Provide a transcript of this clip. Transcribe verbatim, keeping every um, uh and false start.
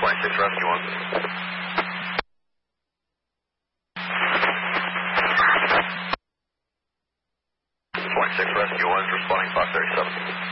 twenty-six Rescue one. twenty-six Rescue one is responding five thirty-seven.